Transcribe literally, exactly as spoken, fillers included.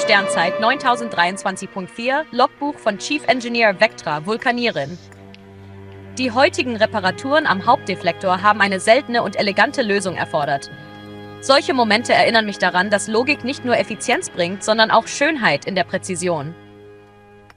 Sternzeit neuntausenddreiundzwanzig Punkt vier, Logbuch von Chief Engineer Vectra, Vulkanierin. Die heutigen Reparaturen am Hauptdeflektor haben eine seltene und elegante Lösung erfordert. Solche Momente erinnern mich daran, dass Logik nicht nur Effizienz bringt, sondern auch Schönheit in der Präzision.